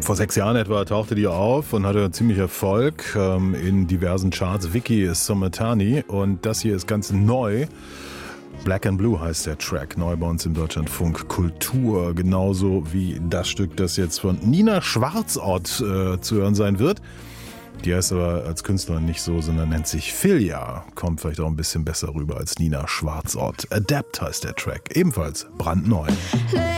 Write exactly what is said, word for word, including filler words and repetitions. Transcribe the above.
Vor sechs Jahren etwa tauchte die auf und hatte ziemlich Erfolg ähm, in diversen Charts. Vicky Sommertani, und das hier ist ganz neu. Black and Blue heißt der Track, neu bei uns im Deutschlandfunk Kultur. Genauso wie das Stück, das jetzt von Nina Schwarzort äh, zu hören sein wird. Die heißt aber als Künstlerin nicht so, sondern nennt sich Filia. Kommt vielleicht auch ein bisschen besser rüber als Nina Schwarzort. Adapt heißt der Track, ebenfalls brandneu.